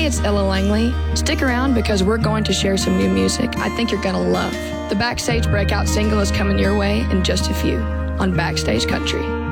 it's Ella Langley. Stick around because we're going to share some new music I think you're going to love. The Backstage Breakout single is coming your way in just a few on Backstage Country.